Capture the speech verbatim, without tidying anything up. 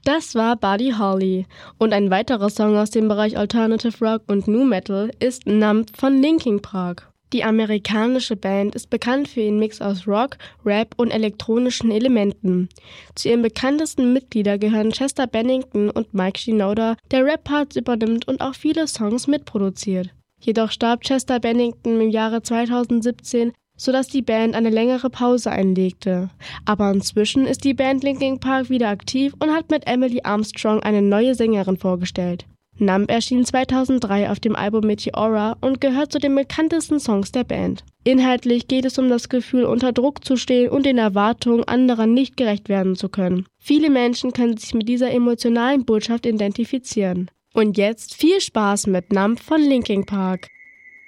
Das war Buddy Holly. Und ein weiterer Song aus dem Bereich Alternative Rock und Nu Metal ist Numb von Linkin Park. Die amerikanische Band ist bekannt für ihren Mix aus Rock, Rap und elektronischen Elementen. Zu ihren bekanntesten Mitgliedern gehören Chester Bennington und Mike Shinoda, der Rap-Parts übernimmt und auch viele Songs mitproduziert. Jedoch starb Chester Bennington im Jahre zweitausendsiebzehn, sodass die Band eine längere Pause einlegte. Aber inzwischen ist die Band Linkin Park wieder aktiv und hat mit Emily Armstrong eine neue Sängerin vorgestellt. Numb erschien zweitausenddrei auf dem Album Meteora und gehört zu den bekanntesten Songs der Band. Inhaltlich geht es um das Gefühl, unter Druck zu stehen und den Erwartungen anderer nicht gerecht werden zu können. Viele Menschen können sich mit dieser emotionalen Botschaft identifizieren. Und jetzt viel Spaß mit Numb von Linkin Park.